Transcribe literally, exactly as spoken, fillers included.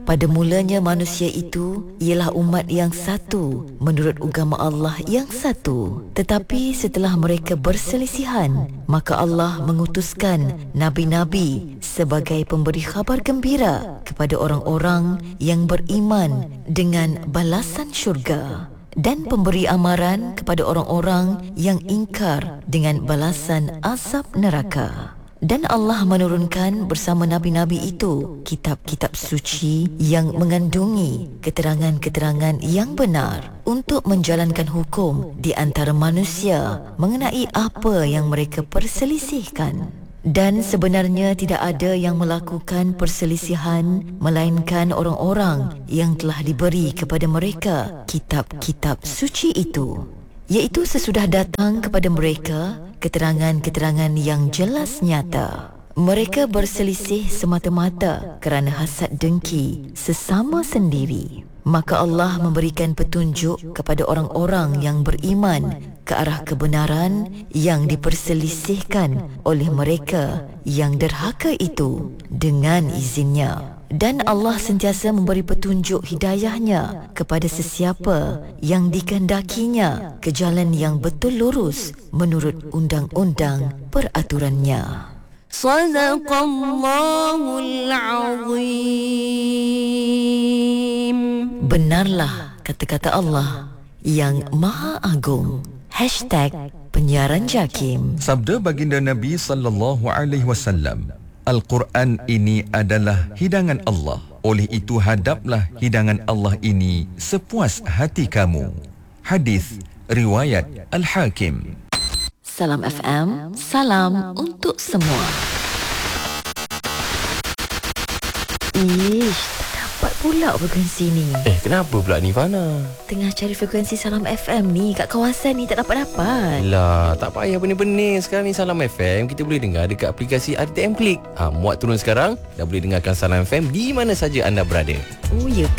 Pada mulanya manusia itu ialah umat yang satu menurut agama Allah yang satu. Tetapi setelah mereka berselisihan, maka Allah mengutuskan nabi-nabi sebagai pemberi khabar gembira kepada orang-orang yang beriman dengan balasan syurga, dan pemberi amaran kepada orang-orang yang ingkar dengan balasan azab neraka. Dan Allah menurunkan bersama nabi-nabi itu kitab-kitab suci yang mengandungi keterangan-keterangan yang benar untuk menjalankan hukum di antara manusia mengenai apa yang mereka perselisihkan. Dan sebenarnya tidak ada yang melakukan perselisihan melainkan orang-orang yang telah diberi kepada mereka kitab-kitab suci itu, iaitu sesudah datang kepada mereka keterangan-keterangan yang jelas nyata. Mereka berselisih semata-mata kerana hasad dengki sesama sendiri. Maka Allah memberikan petunjuk kepada orang-orang yang beriman ke arah kebenaran yang diperselisihkan oleh mereka yang derhaka itu dengan izinnya. Dan Allah sentiasa memberi petunjuk hidayahnya kepada sesiapa yang dikehendakinya ke jalan yang betul lurus menurut undang-undang peraturannya. Sadaqallahul Azim. Benarlah kata-kata Allah yang Maha Agung. Hashtag Penyiaran Jakim. Sabda baginda Nabi sallallahu alaihi wasallam, Al-Quran ini adalah hidangan Allah. Oleh itu hadaplah hidangan Allah ini sepuas hati kamu. Hadis riwayat Al-Hakim. Salam F M, salam untuk semua. Ish, tak dapat pula frekuensi ni. Eh, kenapa pula ni Fana? Tengah cari frekuensi Salam F M ni kat kawasan ni, tak dapat-dapat. Lah, tak payah benih-benih. Sekarang ni Salam F M kita boleh dengar dekat aplikasi R T M Klik. Ha, muat turun sekarang, dah boleh dengarkan Salam F M di mana saja anda berada. Oh, ya